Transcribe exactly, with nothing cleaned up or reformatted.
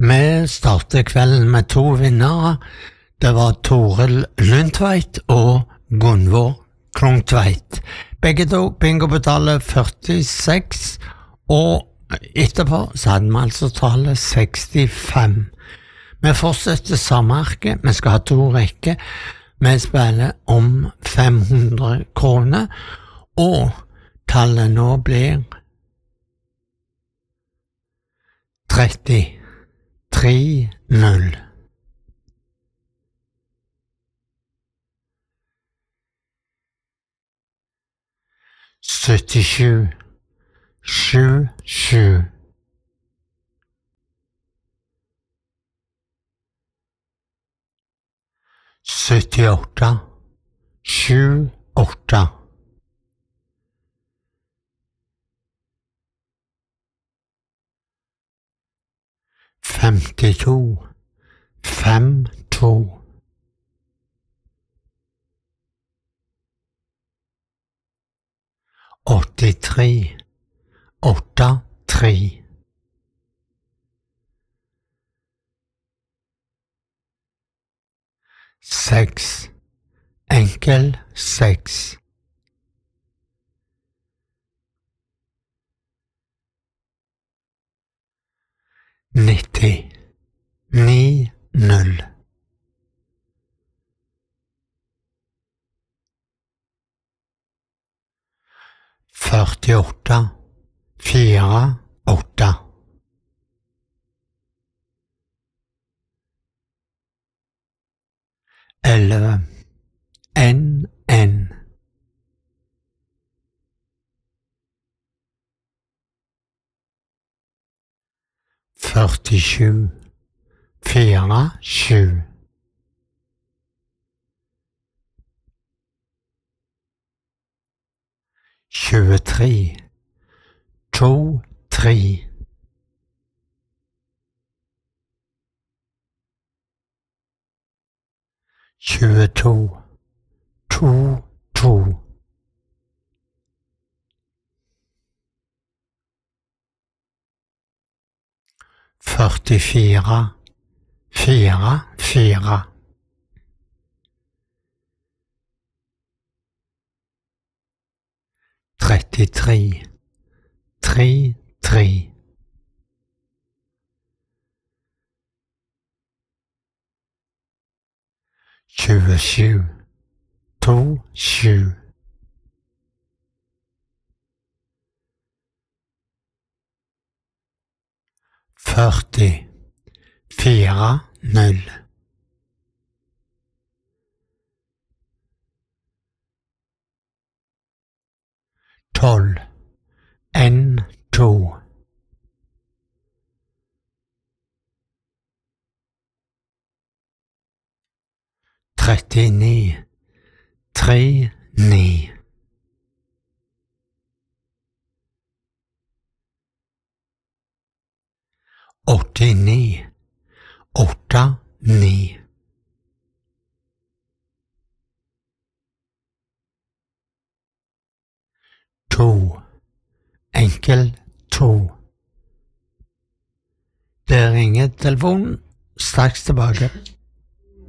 Vi startet kvelden med to vinnere. Det var Toril Lundtveit og Gunvor Klungtveit. Begge to bingo på tallet førtiseks, og etterpå så hadde vi altså tallet sekstifem. Vi fortsetter samme arke, vi skal ha to rekker. Vi spiller om fem hundre kroner, og tallet nå blir tretti tre null. syttisju sju sju. syttiåtte sju åtte. femtito fem to. åttitre åtte tre. seks enkel seks. nitti ni null. førtiåtte fire åtte. elleve en en. førtisju fire sju. tjuetre to tre. tjueto to to. førtifire fire fire. trettitre tre tre. tjuesju to sju. førti fire null. tolv en to. trettini tre ni. åttini åtte ni. to enkel to. Det ringer telefonen straks tilbake.